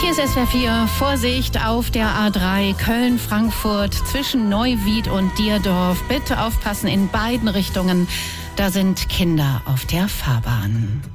Hier ist SWR 4. Vorsicht auf der A3 Köln-Frankfurt zwischen Neuwied und Dierdorf. Bitte aufpassen in beiden Richtungen. Da sind Kinder auf der Fahrbahn.